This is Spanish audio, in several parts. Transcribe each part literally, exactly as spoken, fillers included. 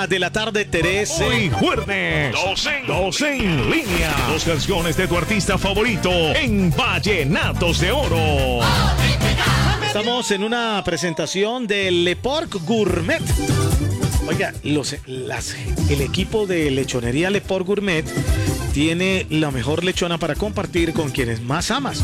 una de la tarde, trece. Hoy jueves, dos en, dos en línea. Dos canciones de tu artista favorito en Vallenatos de Oro. Estamos en una presentación del Le Porc Gourmet. Oiga, los, las, el equipo de lechonería Le Porc Gourmet tiene la mejor lechona para compartir con quienes más amas.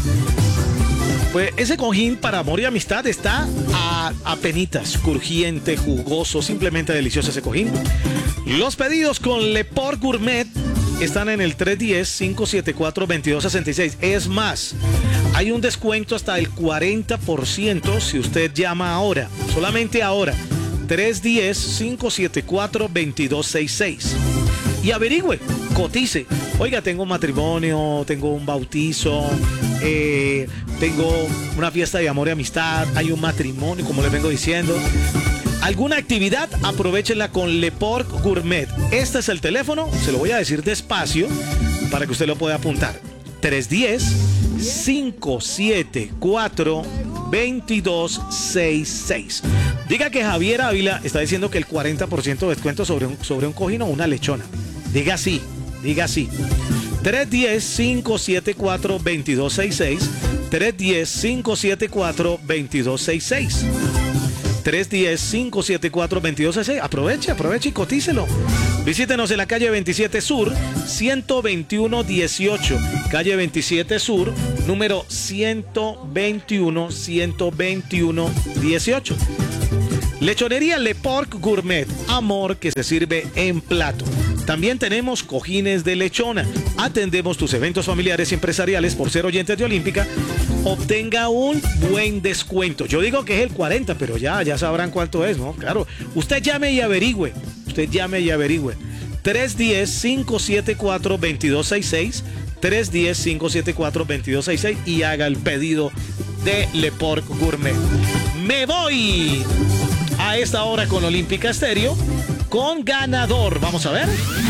Pues ese cojín para amor y amistad está a, a penitas, crujiente, jugoso, simplemente delicioso ese cojín. Los pedidos con Le Porc Gourmet están en el tres uno cero, cinco siete cuatro, dos dos seis seis. Es más, hay un descuento hasta el cuarenta por ciento si usted llama ahora, solamente ahora, tres uno cero, cinco siete cuatro, dos dos seis seis. Y averigüe, cotice. Oiga, tengo un matrimonio, tengo un bautizo, eh, tengo una fiesta de amor y amistad, hay un matrimonio, como les vengo diciendo. ¿Alguna actividad? Aprovechenla con Le Porc Gourmet. Este es el teléfono, se lo voy a decir despacio para que usted lo pueda apuntar. tres uno cero, cinco siete cuatro, dos dos seis seis. Diga que Javier Ávila está diciendo que el cuarenta por ciento de descuento sobre un, sobre un cojín o una lechona. Diga así, diga así. tres uno cero, cinco siete cuatro, dos dos seis seis. tres uno cero, cinco siete cuatro, dos dos seis seis. tres uno cero, cinco siete cuatro, dos dos seis seis. Aproveche, aproveche y cotícelo. Visítenos en la calle veintisiete Sur, ciento veintiuno dieciocho. Calle veintisiete Sur, número ciento veintiuno, ciento veintiuno dieciocho. Lechonería Le Porc Gourmet, amor que se sirve en plato. También tenemos cojines de lechona. Atendemos tus eventos familiares y empresariales. Por ser oyentes de Olímpica, obtenga un buen descuento. Yo digo que es el cuarenta, pero ya, ya sabrán cuánto es, ¿no? Claro, usted llame y averigüe. Usted llame y averigüe. tres uno cero, cinco siete cuatro, dos dos seis seis. tres uno cero, cinco siete cuatro, dos dos seis seis y haga el pedido de Le Porc Gourmet. Me voy a esta hora con Olímpica Estéreo con ganador. Vamos a ver.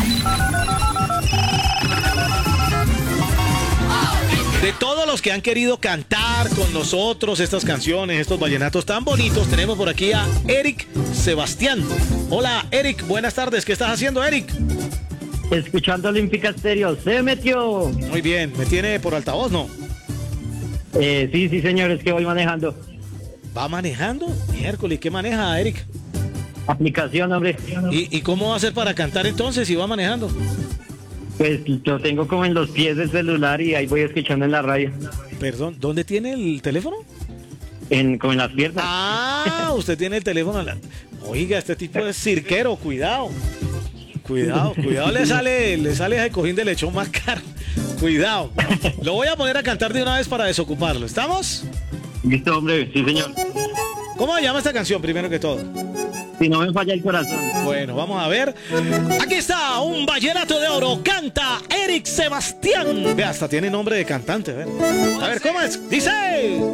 De todos los que han querido cantar con nosotros estas canciones, estos vallenatos tan bonitos, tenemos por aquí a Eric Sebastián. Hola, Eric, buenas tardes. ¿Qué estás haciendo, Eric? Escuchando Olímpica Estéreo. Se metió. Muy bien. ¿Me tiene por altavoz, no? Eh, sí, sí, señor, es que voy manejando. ¿Va manejando? Miércoles, ¿qué maneja, Eric? Aplicación, hombre. ¿Y, ¿Y cómo va a hacer para cantar entonces si va manejando? Pues lo tengo como en los pies del celular y ahí voy escuchando en la radio. Perdón, ¿dónde tiene el teléfono? En, como en las piernas. Ah, usted tiene el teléfono. La... Oiga, este tipo es cirquero, cuidado. Cuidado, cuidado, le sale, le sale ese cojín de lechón más caro. Cuidado. Lo voy a poner a cantar de una vez para desocuparlo. ¿Estamos? Listo, hombre, sí, señor. ¿Cómo se llama esta canción, primero que todo? Si no me falla el corazón. Bueno, vamos a ver. Aquí está, un vallenato de oro. Canta Eric Sebastián. Ve, hasta tiene nombre de cantante. A ver, a ver ¿cómo es? Dice...